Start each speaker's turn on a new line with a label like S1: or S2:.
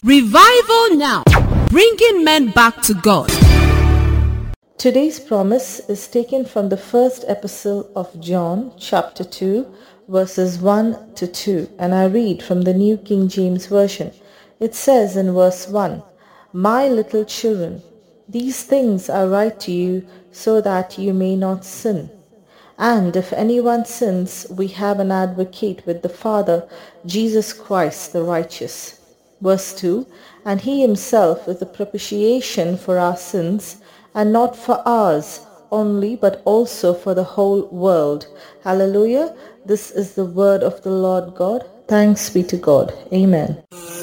S1: Revival now, bringing men back to God.
S2: Today's promise is taken from the first epistle of John, chapter 2, verses 1 to 2, and I read from the New King James Version. It says in verse 1, "My little children, these things I write to you so that you may not sin. And if anyone sins, we have an advocate with the Father, Jesus Christ the righteous." Verse 2, "And he himself is the propitiation for our sins, and not for ours only, but also for the whole world." Hallelujah. This is the word of the Lord God. Thanks be to God. Amen.